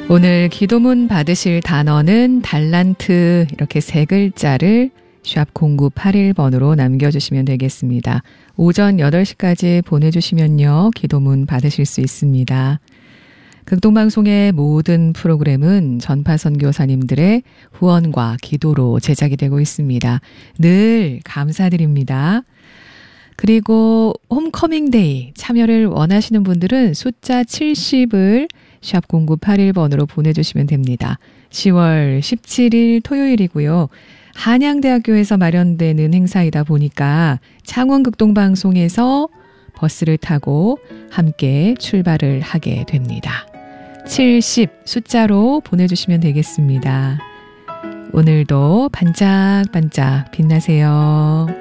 오늘 기도문 받으실 단어는 달란트 이렇게 세 글자를 샵 0981번으로 남겨주시면 되겠습니다. 오전 8시까지 보내주시면요. 기도문 받으실 수 있습니다. 극동방송의 모든 프로그램은 전파 선교사님들의 후원과 기도로 제작이 되고 있습니다. 늘 감사드립니다. 그리고 홈커밍데이 참여를 원하시는 분들은 숫자 70을 샵 0981번으로 보내주시면 됩니다. 10월 17일 토요일이고요. 한양대학교에서 마련되는 행사이다 보니까 창원극동방송에서 버스를 타고 함께 출발을 하게 됩니다. 70 숫자로 보내주시면 되겠습니다. 오늘도 반짝반짝 빛나세요.